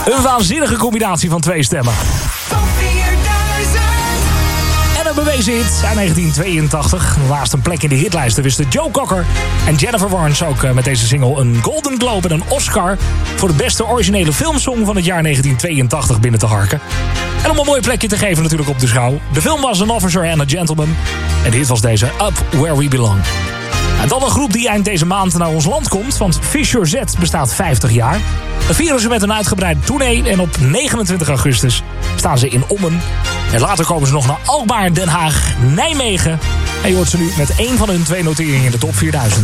Een waanzinnige combinatie van twee stemmen. En een bewezen hit uit 1982. Laatst een plek in de hitlijsten wisten Joe Cocker en Jennifer Warnes ook met deze single een Golden Globe en een Oscar voor de beste originele filmsong van het jaar 1982 binnen te harken. En om een mooi plekje te geven natuurlijk op de schouw. De film was An Officer and a Gentleman. En de hit was deze Up Where We Belong. En dan een groep die eind deze maand naar ons land komt, want Fisher Z bestaat 50 jaar. Dat vieren ze met een uitgebreide tournee en op 29 augustus staan ze in Ommen. En later komen ze nog naar Alkmaar, Den Haag, Nijmegen. En je hoort ze nu met één van hun 2 noteringen in de top 4000.